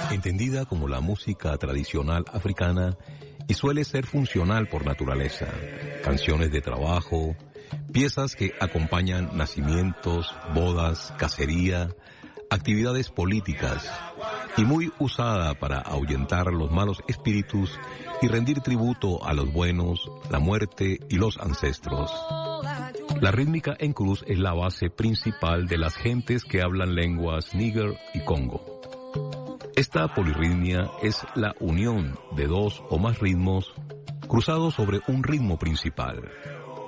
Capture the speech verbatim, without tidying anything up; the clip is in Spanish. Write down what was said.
Entendida como la música tradicional africana y suele ser funcional por naturaleza. Canciones de trabajo, piezas que acompañan nacimientos, bodas, cacería, actividades políticas y muy usada para ahuyentar los malos espíritus y rendir tributo a los buenos, la muerte y los ancestros. La rítmica en cruz es la base principal de las gentes que hablan lenguas Níger y Congo. Esta polirritmia es la unión de dos o más ritmos cruzados sobre un ritmo principal.